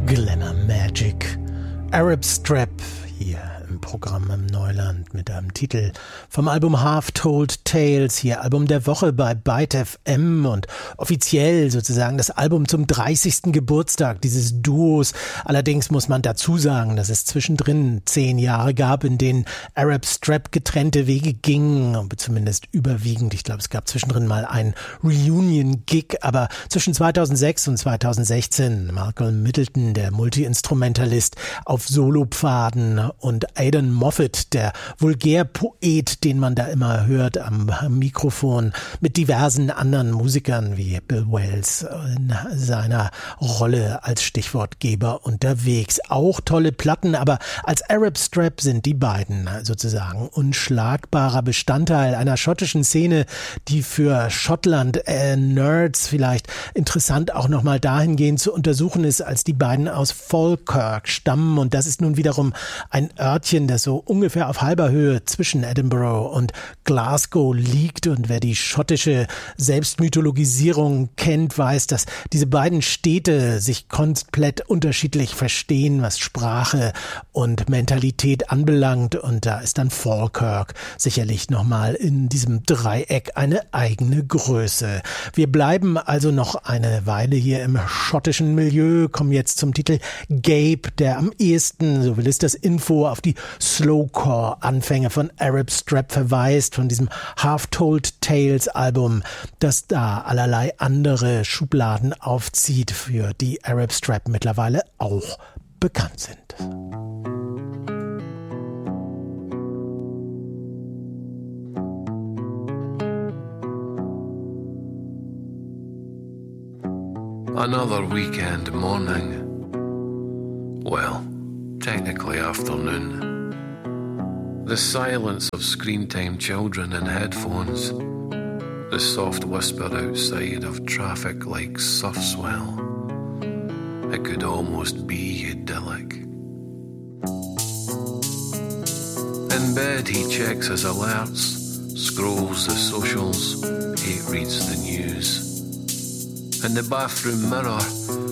Glamour Magic. Arab Strap hier im Programm im Neuland mit einem Titel vom Album Half Told Tales, hier Album der Woche bei Byte FM und offiziell sozusagen das Album zum 30. Geburtstag dieses Duos. Allerdings muss man dazu sagen, dass es zwischendrin 10 Jahre gab, in denen Arab Strap getrennte Wege gingen, zumindest überwiegend. Ich glaube, es gab zwischendrin mal einen Reunion-Gig, aber zwischen 2006 und 2016 Malcolm Middleton, der Multi-Instrumentalist, auf Solopfaden und Aidan Moffat, der Vulgärpoet, den man da immer hört am Mikrofon, mit diversen anderen Musikern wie Bill Wales in seiner Rolle als Stichwortgeber unterwegs. Auch tolle Platten, aber als Arab Strap sind die beiden sozusagen unschlagbarer Bestandteil einer schottischen Szene, die für Schottland-Nerds vielleicht interessant auch nochmal dahingehend zu untersuchen ist, als die beiden aus Falkirk stammen. Und das ist nun wiederum ein Örtchen, das so ungefähr auf halber Höhe zwischen Edinburgh und Glasgow liegt. Und wer die schottische Selbstmythologisierung kennt, weiß, dass diese beiden Städte sich komplett unterschiedlich verstehen, was Sprache und Mentalität anbelangt. Und da ist dann Falkirk sicherlich nochmal in diesem Dreieck eine eigene Größe. Wir bleiben also noch eine Weile hier im schottischen Milieu, kommen jetzt zum Titel Gape, der am ehesten, so will es das Info, auf die Slowcore-Anfänge von Arab Strap verweist, von diesem Half Told Tales Album, das da allerlei andere Schubladen aufzieht, für die Arab Strap mittlerweile auch bekannt sind. Another weekend morning. Well, technically afternoon. The silence of screen-time children in headphones. The soft whisper outside of traffic like surf swell. It could almost be idyllic. In bed he checks his alerts, scrolls the socials, reads the news. In the bathroom mirror,